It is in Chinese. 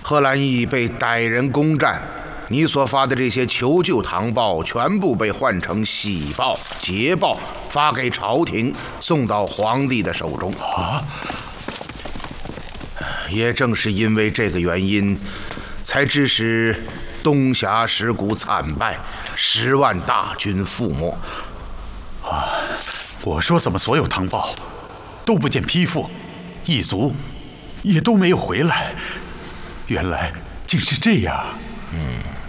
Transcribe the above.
贺兰义被歹人攻占，你所发的这些求救唐报全部被换成喜报、捷报，发给朝廷，送到皇帝的手中。也正是因为这个原因，才致使东峡石谷惨败，10万大军覆没。 我说怎么所有唐报都不见批复，一族也都没有回来，原来竟是这样。